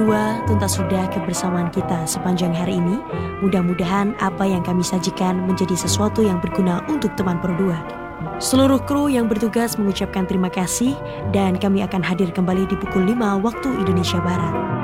Tuntas sudah kebersamaan kita sepanjang hari ini. Mudah-mudahan apa yang kami sajikan menjadi sesuatu yang berguna untuk teman Pro2. Seluruh kru yang bertugas mengucapkan terima kasih dan kami akan hadir kembali di pukul 5 waktu Indonesia Barat.